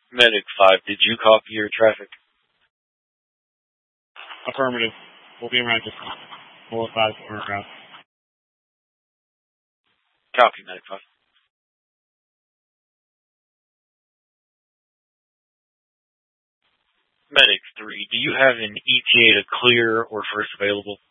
Medic 5, did you copy your traffic? Affirmative. We'll be around just 4 or 5 aircraft. Copy, Medic 5. Medic 3, do you have an ETA to clear or first available?